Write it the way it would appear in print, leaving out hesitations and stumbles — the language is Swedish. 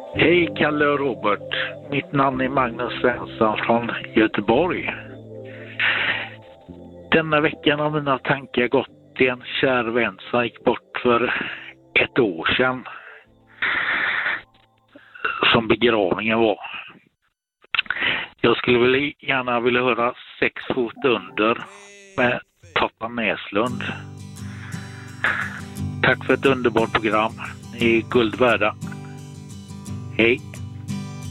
Hej Kalle och Robert. Mitt namn är Magnus Svensson från Göteborg. Denna veckan har mina tankar gått till en kär vän som gick bort för ett år sedan. Som begravningen var. Jag skulle väl gärna vilja höra 6 fot under med Toppa Näslund. Tack för ett underbart program. Ni är guld värda. Hej!